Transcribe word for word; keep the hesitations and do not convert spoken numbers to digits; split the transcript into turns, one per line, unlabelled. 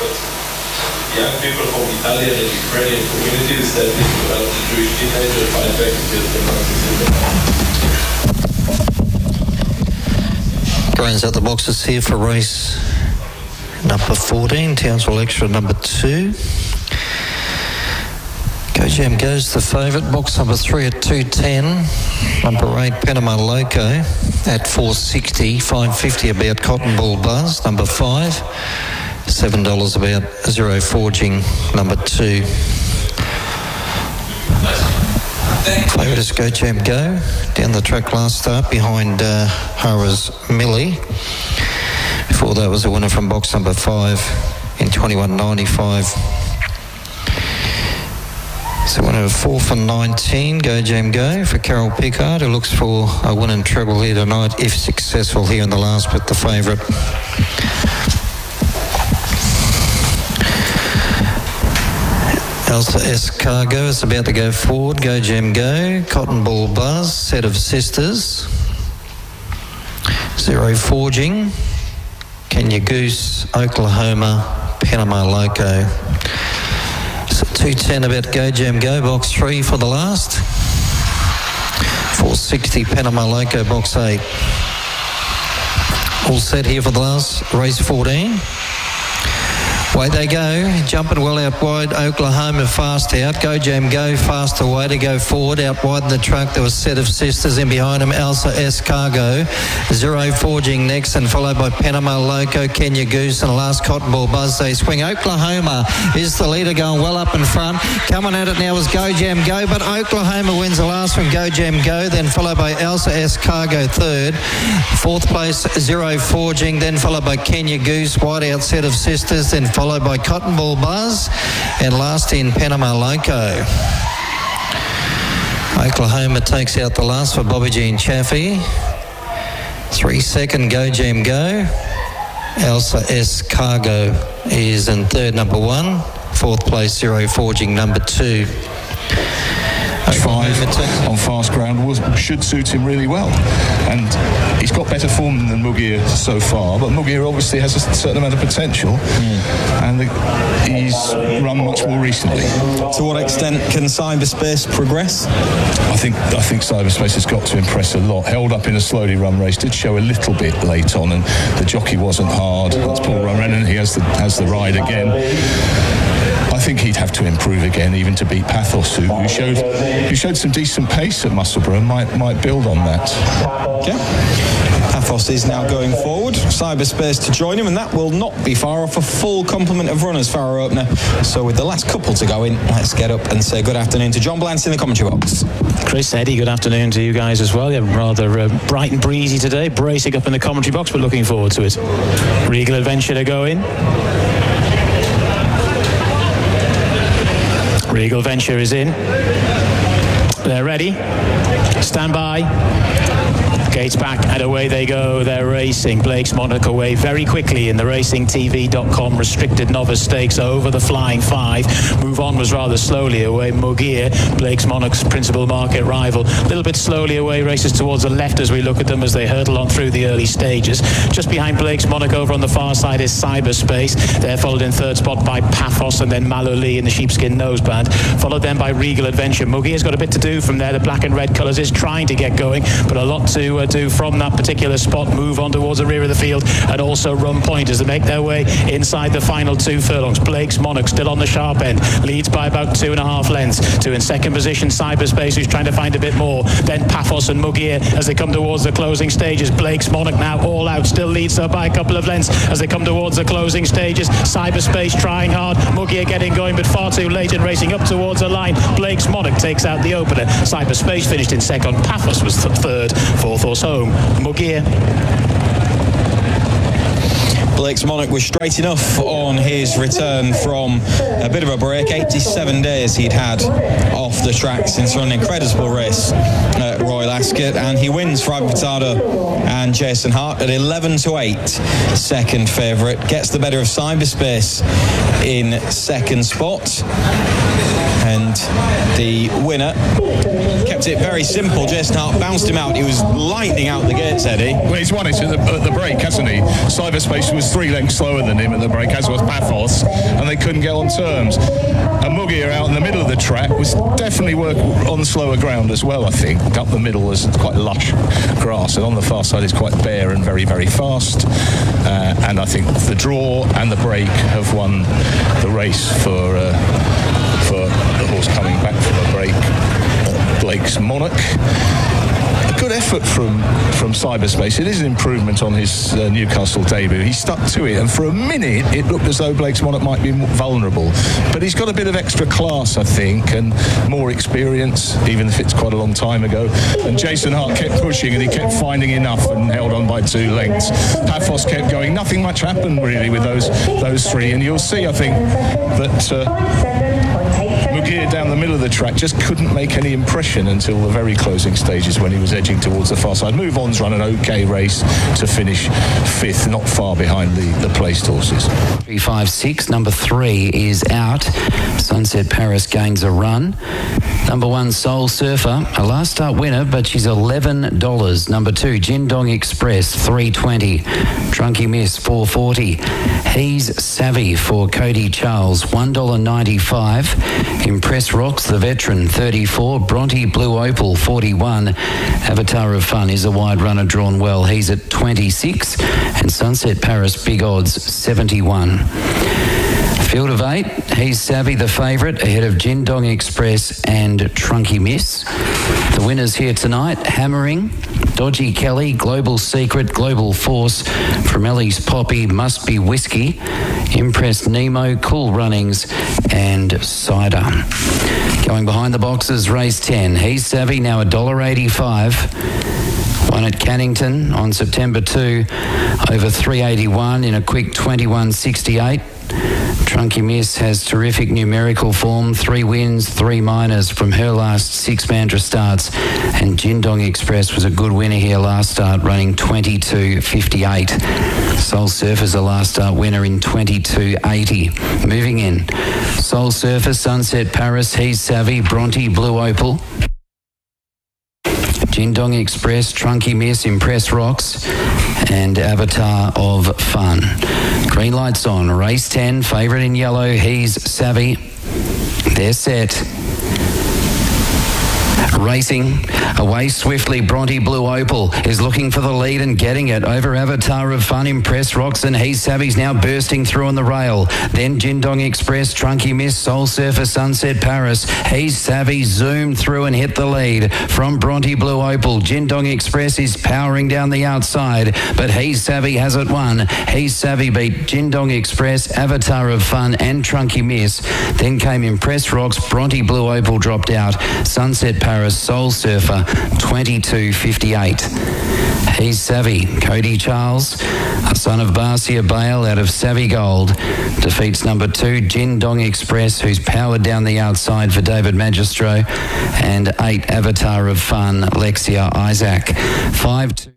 young people from Italian and Ukrainian communities that need to help the Jewish teenagers fight back against the Nazism.
Grains out the boxes here for race number fourteen, Townsville Extra number two. Go Jam Go's the favourite. Box number three at two ten. Number eight, Panama Loco at four sixty. five fifty about Cotton Ball Buzz. Number five, seven dollars about Zero Forging number two. Favourite is Go Jam Go. Down the track last start behind uh, Hara's Millie. Before that was a winner from box number five in twenty-one ninety-five. So winner of four for nineteen, Go Jam Go for Carol Pickard, who looks for a win and treble here tonight, if successful here in the last with the favourite. Elsa S. Cargo is about to go forward. Go Jam Go, Cotton Ball Buzz, Set of Sisters, Zero Forging, Kenya Goose, Oklahoma, Panama Loco. So two ten about Go Jam Go, box three for the last. four sixty Panama Loco, box eight. All set here for the last, race fourteen. Away they go, jumping well out wide, Oklahoma fast out, Go Jam Go fast away to go forward, out wide in the truck there was a Set of Sisters in behind him, Elsa S. Cargo, Zero Forging next and followed by Panama Loco, Kenya Goose and last Cotton Ball Buzz. They swing. Oklahoma is the leader going well up in front, coming at it now is Go Jam Go, but Oklahoma wins the last from Go Jam Go, then followed by Elsa S. Cargo third, fourth place Zero Forging, then followed by Kenya Goose, wide out Set of Sisters, then followed followed by Cotton Ball Buzz and last in Panama Loco. Oklahoma takes out the last for Bobby Jean Chaffee. Three second Go Jam Go. Elsa S. Cargo is in third, number one. Fourth place Zero Forging, number two.
Five on fast ground was, should suit him really well, and he's got better form than Mugir so far, but Mugir obviously has a certain amount of potential, mm. and the, he's run much more recently.
To what extent can Cyberspace progress?
I think I think Cyberspace has got to impress a lot. Held up in a slowly run race, did show a little bit late on, and the jockey wasn't hard. That's Paul Runrennan. He has the has the ride again. I think he'd have to improve again, even to beat Pathos, who, who showed who showed some decent pace at Musselburgh, and might might build on that.
Okay. Pathos is now going forward. Cyberspace to join him, and that will not be far off a full complement of runners for our opener. So with the last couple to go in, let's get up and say good afternoon to John Blance in the commentary box.
Chris, Eddie, good afternoon to you guys as well. Yeah, rather uh, bright and breezy today, bracing up in the commentary box, but looking forward to it. Regal Adventure to go in. Regal Venture is in. They're ready. Stand by. Gates back and away they go. They're racing. Blake's Monarch away very quickly in the racing T V dot com restricted novice stakes over the flying five. Move on was rather slowly away. Mugir, Blake's Monarch's principal market rival, a little bit slowly away, races towards the left as we look at them as they hurtle on through the early stages. Just behind Blake's Monarch over on the far side is Cyberspace. They're followed in third spot by Pathos and then Maloli in the sheepskin noseband, followed then by Regal Adventure. Mugir's got a bit to do from there. The black and red colours is trying to get going, but a lot to uh, do from that particular spot. Move on towards the rear of the field and also Run Point as they make their way inside the final two furlongs. Blake's Monarch still on the sharp end, leads by about two and a half lengths to in second position Cyberspace, who's trying to find a bit more, then Pathos and Mugir as they come towards the closing stages. Blake's Monarch now all out, still leads though by a couple of lengths as they come towards the closing stages. Cyberspace trying hard, Mugir getting going but far too late and racing up towards the line. Blake's Monarch takes out the opener. Cyberspace finished in second, Pathos was th- third, fourth horse home Mugir.
Blake's Monarch was straight enough on his return from a bit of a break. eighty-seven days he'd had off the track since running an incredible race at Royal Ascot, and he wins for Ivan Pitado and Jason Hart at eleven to eight. Second favourite, gets the better of Cyberspace in second spot, and behind the winner. Kept it very simple. Jason Hart bounced him out. He was lightning out the gates, Eddie.
Well, he's won it at the, at the break, hasn't he? Cyberspace was three lengths slower than him at the break, as was Paphos, and they couldn't get on terms. And Mugia out in the middle of the track was definitely work on slower ground as well, I think. Up the middle was quite lush grass, and on the far side is quite bare and very, very fast. Uh, and I think the draw and the break have won the race for uh, for the horse coming back from a break, uh, Blake's Monarch. A good effort from from Cyberspace. It is an improvement on his uh, Newcastle debut. He stuck to it, and for a minute it looked as though Blake's Monarch might be vulnerable. But he's got a bit of extra class, I think, and more experience, even if it's quite a long time ago. And Jason Hart kept pushing, and he kept finding enough and held on by two lengths. Paphos kept going. Nothing much happened really with those those three, and you'll see, I think, that uh, Mugia down the middle of the track just couldn't make any impression until the very closing stages when he was edging towards the far side. Move On's run an okay race to finish fifth, not far behind the, the placed horses.
three five six, number three is out. Sunset Paris gains a run. Number one, Soul Surfer, a last start winner, but she's eleven dollars. Number two, Jindong Express, three twenty. Drunky Miss, four forty. He's Savvy for Cody Charles, one dollar ninety-five. Impress Rocks, the veteran, thirty-four. Bronte Blue Opal, forty-one. Avatar of Fun is a wide runner drawn well. He's at twenty-six. And Sunset Paris, big odds, seventy-one. Field of eight, He's Savvy, the favourite, ahead of Jindong Express and Trunky Miss. The winners here tonight, Hammering, Dodgy Kelly, Global Secret, Global Force, From Ellie's Poppy, Must Be Whiskey, Impress Nemo, Cool Runnings, and Cider. Going behind the boxes, race ten. He's Savvy, now one dollar eighty-five. Won at Cannington on September second, over three eighty-one in a quick twenty-one sixty-eight. Trunky Miss has terrific numerical form, three wins, three minors from her last six Mandra starts, and Jindong Express was a good winner here last start, running twenty-two fifty-eight. Soul Surfer's a last start winner in twenty-two eighty. Moving in, Soul Surfer, Sunset Paris, He's Savvy, Bronte Blue Opal, Jindong Express, Trunky Miss, Impress Rocks, and Avatar of Fun. Green lights on. Race ten, favourite in yellow, He's Savvy. They're set. Racing away swiftly, Bronte Blue Opal is looking for the lead and getting it over Avatar of Fun, Impress Rocks, and He's Savvy's now bursting through on the rail. Then Jindong Express, Trunky Miss, Soul Surfer, Sunset Paris. He's Savvy zoomed through and hit the lead from Bronte Blue Opal. Jindong Express is powering down the outside, but He's Savvy has it won. He's Savvy beat Jindong Express, Avatar of Fun, and Trunky Miss. Then came Impress Rocks, Bronte Blue Opal dropped out. Sunset Paris, Soul Surfer, twenty-two fifty-eight. He's Savvy, Cody Charles, a son of Barcia Bale out of Savvy Gold, defeats number two, Jindong Express, who's powered down the outside for David Magistro, and eight, Avatar of Fun, Lexia Isaac. Five two.